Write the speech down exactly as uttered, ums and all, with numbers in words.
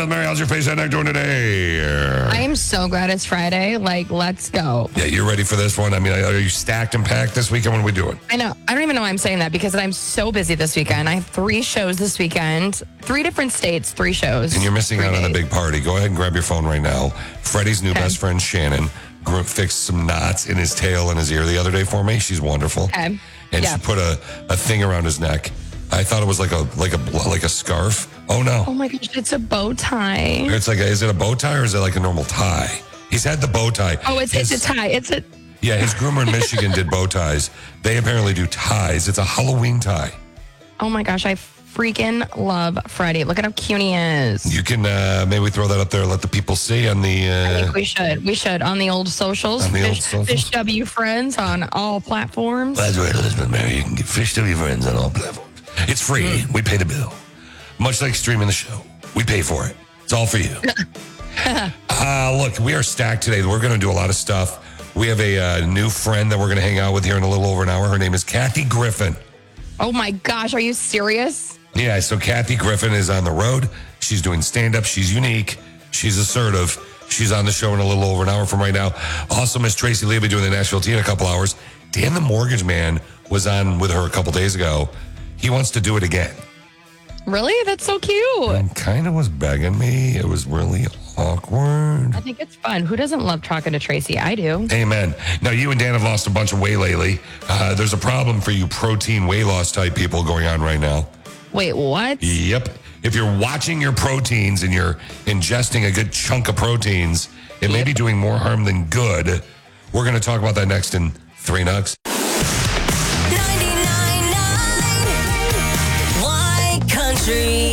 with Mary. How's your face head neck doing today? I am so glad it's Friday. Like, let's go. Yeah, you're ready for this one? I mean, are you stacked and packed this weekend? What are we doing? I know. I don't even know why I'm saying that because I'm so busy this weekend. I have three shows this weekend, three different states, three shows. And you're missing three out days. on a big party. Go ahead and grab your phone right now. Freddie's new Okay. best friend, Shannon, grew- fixed some knots in his tail and his ear the other day for me. She's wonderful. Okay. And Yeah. she put a, a thing around his neck. I thought it was like a like a like a scarf. Oh no! Oh my gosh, it's a bow tie. It's like a, is it a bow tie or is it like a normal tie? He's had the bow tie. Oh, it's His- it's a tie. It's a Yeah, his groomer in Michigan did bow ties. They apparently do ties. It's a Halloween tie. Oh my gosh, I freaking love Freddie. Look at how cute he is. You can uh, maybe throw that up there and let the people see on the. Uh, I think we should. We should on the old socials. On the old Fish, socials? Fish W Friends on all platforms. That's right, Elizabeth Mary. You can get Fish W Friends on all platforms. It's free. Mm. We pay the bill. Much like streaming the show. We pay for it. It's all for you. uh, look, we are stacked today. We're going to do a lot of stuff. We have a uh, new friend that we're going to hang out with here in a little over an hour. Her name is Kathy Griffin. Oh my gosh, are you serious? Yeah, so Kathy Griffin is on the road. She's doing stand-up. She's unique. She's assertive. She's on the show in a little over an hour from right now. Also, Miss Tracy Lee will be doing the Nashville Tea in a couple hours. Dan the Mortgage Man was on with her a couple days ago. He wants to do it again. Really? That's so cute. And kind of was begging me. It was really awkward. I think it's fun. Who doesn't love talking to Tracy? I do. Amen. Now, you and Dan have lost a bunch of weight lately. Uh, there's a problem for you protein weight loss type people going on right now. Wait, what? Yep. If you're watching your proteins and you're ingesting a good chunk of proteins, it may be doing more harm than good. We're going to talk about that next in Three Nugs. ninety-nine point nine Y Country.